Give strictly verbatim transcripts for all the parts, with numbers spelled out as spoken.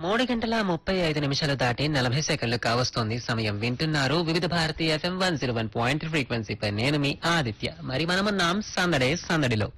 మూడు గంటల ముప్పై ఐదు నిమిషాలు దాటి నలభై సెకండ్లు కావస్తోంది సమయం. వింటున్నారు వివిధ Bharati FM one zero one point ఫ్రీక్వెన్సీపై. నేను మీ ఆదిత్య. మరి మనమున్నాం సందడే సందడిలో.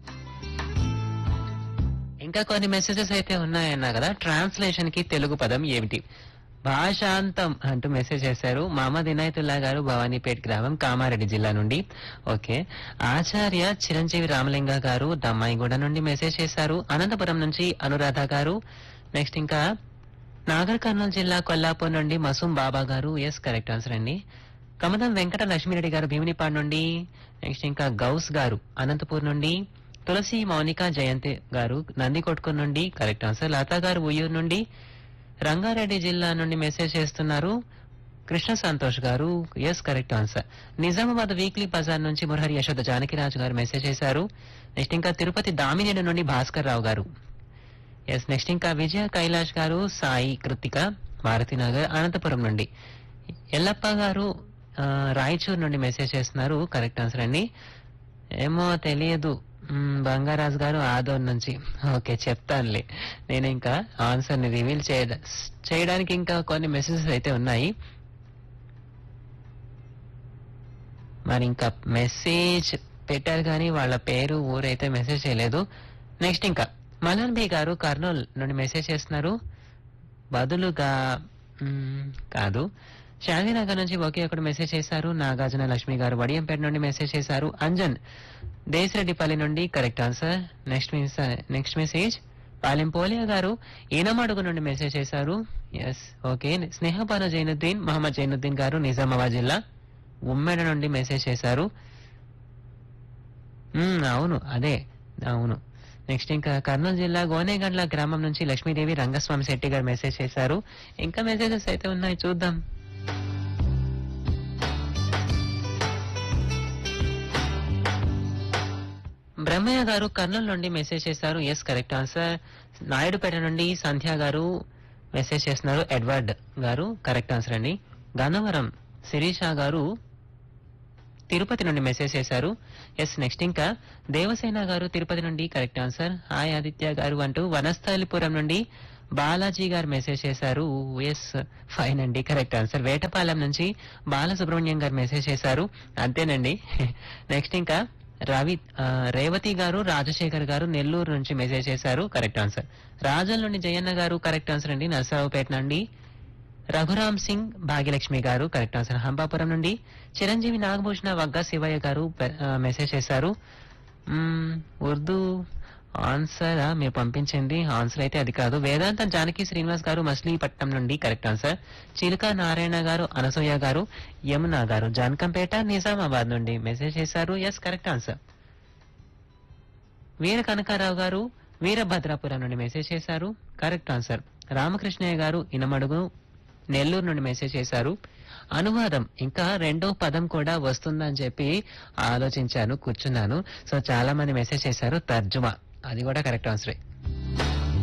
ఇంకా కొన్ని మెసేజెస్ అయితే ఉన్నాయన్నా కదా. ట్రాన్స్లేషన్ కి తెలుగు పదం ఏమిటి? భాషాంతం అంటూ మెసేజ్ చేశారు మహమ్మద్ ఇనాయతుల్లా గారు, భవానీపేట్ గ్రామం, కామారెడ్డి జిల్లా నుండి. ఓకే. ఆచార్య చిరంజీవి రామలింగ గారు దమ్మాయిగూడ నుండి మెసేజ్ చేశారు. అనంతపురం నుంచి అనురాధ గారు. నెక్స్ట్ ఇంకా నాగర్ కర్నూలు జిల్లా కొల్లాపూర్ నుండి మసూం బాబా గారు. ఎస్, కరెక్ట్ ఆన్సర్ అండి. కమదం వెంకట లక్ష్మీరెడ్డి గారు భీమినిపాడు నుండి. నెక్స్ట్ ఇంకా గౌస్ గారు అనంతపూర్ నుండి. తులసి మౌనిక జయంతి గారు నందికొట్కూరు నుండి. Correct answer. లతా గారు ఉయ్యూరు నుండి. రంగారెడ్డి జిల్లా నుండి మెసేజ్ చేస్తున్నారు కృష్ణ సంతోష్ గారు. Yes, correct answer. Nizamabad weekly Bazar నుంచి మురహరి యశోద జానకిరాజు గారు మెసేజ్ చేశారు. నెక్స్ట్ ఇంకా తిరుపతి దామినేడు నుండి భాస్కర్ రావు గారు. ఎస్, నెక్స్ట్ ఇంకా విజయ కైలాష్ గారు, సాయి కృతిక భారతీనగర్ అనంతపురం నుండి. ఎల్లప్ప గారు ఆ, రాయచూర్ నుండి మెసేజ్ చేస్తున్నారు. కరెక్ట్ ఆన్సర్ అండి. ఏమో తెలియదు. మ్, బంగారాజు గారు ఆదోర్ నుంచి. ఓకే, చెప్తానులే. నేను ఇంకా ఆన్సర్ ని రివీల్ చేయ చేయడానికి ఇంకా కొన్ని మెసేజెస్ అయితే ఉన్నాయి. మరి ఇంకా మెసేజ్ పెట్టారు కానీ వాళ్ళ పేరు ఊరైతే మెసేజ్ చేయలేదు. నెక్స్ట్ ఇంకా మలన్ బి గారు కర్నూలు నుండి మెసేజ్ చేస్తున్నారు. బదులుగా మ్, కాదు, శాంతినగర్ నుంచి ఒకే ఒకటి మెసేజ్ చేశారు. నాగార్జున లక్ష్మి గారు వడియంపేట నుండి మెసేజ్ చేశారు. అంజన్ దేశరెడ్డిపల్లి నుండి. Correct answer. Next next message Palem Polya గారు ఈనమడుగు నుండి మెసేజ్ చేశారు. Yes, okay. స్నేహపాన జైనుద్దీన్ మహమ్మద్ జైనుద్దీన్ గారు నిజామాబాద్ జిల్లా ఉమ్మెడ నుండి మెసేజ్ చేశారు. మ్, అవును, అదే అవును. నెక్స్ట్ ఇంకా కర్నూలు జిల్లా గోనేగండ్ల గ్రామం నుంచి లక్ష్మీదేవి రంగస్వామి శెట్టి గారు మెసేజ్ చేశారు. ఇంకా మెసేజెస్ అయితే ఉన్నాయి, చూద్దాం. బ్రహ్మయ్య గారు కర్నూలు నుండి మెసేజ్ చేశారు. Yes, correct answer. నాయుడుపేట నుండి సంధ్య గారు మెసేజ్ చేస్తున్నారు. ఎడ్వర్డ్ గారు కరెక్ట్ ఆన్సర్ అండి. గన్నవరం శిరీష గారు తిరుపతి నుండి మెసేజ్ చేశారు. ఎస్, నెక్స్ట్ ఇంకా దేవసేన గారు తిరుపతి నుండి. Correct answer. హాయ్ ఆదిత్య గారు అంటూ వనస్థలిపురం నుండి బాలాజీ గారు మెసేజ్ చేశారు. ఎస్, ఫైన్ అండి, కరెక్ట్ ఆన్సర్. వేటపాలెం నుంచి బాలసుబ్రహ్మణ్యం గారు మెసేజ్ చేశారు. అంతేనండి. నెక్స్ట్ ఇంకా రవి ఆ, రేవతి గారు రాజశేఖర్ గారు నెల్లూరు నుంచి మెసేజ్ చేశారు. Correct answer. రాజల్ నుండి జయన్న గారు కరెక్ట్ ఆన్సర్ అండి. నర్సరావుపేట నుండి రఘురామ్ సింగ్ భాగ్యలక్ష్మి గారు కరెక్ట్ ఆన్సర్. హంపాపురం నుండి చిరంజీవి నాగభూషణ వగ్గ శివయ్య గారు ఆ, మెసేజ్ చేశారు. మ్మ్, ఉర్దూ ఆన్సర్ మీరు పంపించింది ఆన్సర్ అయితే అది కాదు. వేదాంతం జానకి శ్రీనివాస్ గారు మచిలీపట్నం నుండి. Correct answer. చిలుక నారాయణ గారు అనసూయ గారు యమున గారు జానకంపేట నిజామాబాద్ నుండి మెసేజ్ చేశారు. Yes, correct answer. వీర కనకారావు గారు వీరభద్రాపురం నుండి మెసేజ్ చేశారు. Correct answer. రామకృష్ణయ్య గారు ఇనమడుగు నెల్లూరు నుండి మెసేజ్ చేశారు. అనువాదం ఇంకా రెండో పదం కూడా వస్తుందని చెప్పి ఆలోచించాను, కూర్చున్నాను. సో చాలా మంది మెసేజ్ చేశారు తర్జుమా, అది కూడా కరెక్ట్ ఆన్సరే.